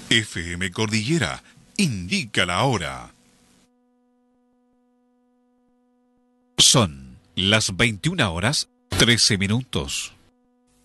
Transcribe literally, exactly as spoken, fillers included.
F M Cordillera indica la hora. Son las veintiuna horas trece minutos.